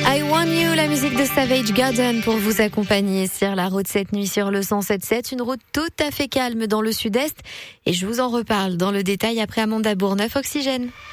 I Want You, la musique de Savage Garden pour vous accompagner sur la route cette nuit sur le 107.7. Une route tout à fait calme dans le sud-est. Et je vous en reparle dans le détail après Amanda Bourneuf, Oxygène.